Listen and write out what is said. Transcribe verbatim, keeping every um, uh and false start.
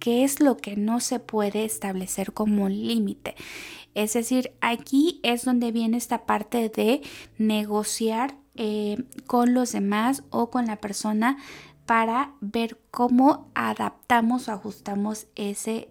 qué es lo que no se puede establecer como límite. Es decir, aquí es donde viene esta parte de negociar eh, con los demás o con la persona para ver cómo adaptamos o ajustamos ese